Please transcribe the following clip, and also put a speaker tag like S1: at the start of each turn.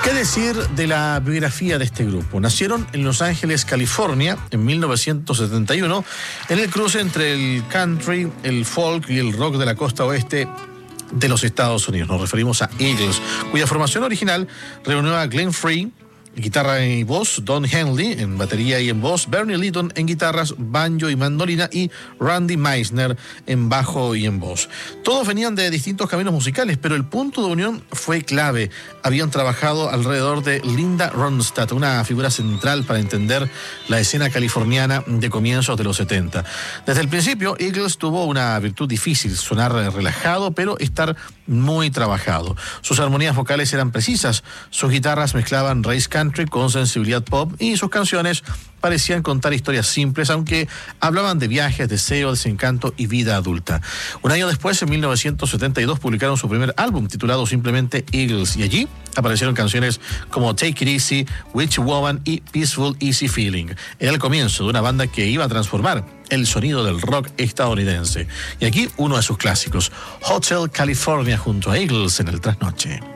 S1: ¿Qué decir de la biografía de este grupo? Nacieron en Los Ángeles, California, en 1971, en el cruce entre el country, el folk y el rock de la costa oeste de los Estados Unidos. Nos referimos a Eagles, cuya formación original reunió a Glenn Frey, guitarra y voz, Don Henley en batería y en voz, Bernie Leadon en guitarras, banjo y mandolina y Randy Meisner en bajo y en voz. Todos venían de distintos caminos musicales, pero el punto de unión fue clave. Habían trabajado alrededor de Linda Ronstadt, una figura central para entender la escena californiana de comienzos de los 70. Desde el principio, Eagles tuvo una virtud difícil, sonar relajado, pero estar muy trabajado. Sus armonías vocales eran precisas, sus guitarras mezclaban raíz country con sensibilidad pop y sus canciones parecían contar historias simples, aunque hablaban de viajes, deseo, desencanto y vida adulta. Un año después, en 1972, publicaron su primer álbum titulado simplemente Eagles, y allí aparecieron canciones como Take It Easy, Witch Woman y Peaceful Easy Feeling. Era el comienzo de una banda que iba a transformar el sonido del rock estadounidense. Y aquí uno de sus clásicos, Hotel California junto a Eagles en el Trasnoche.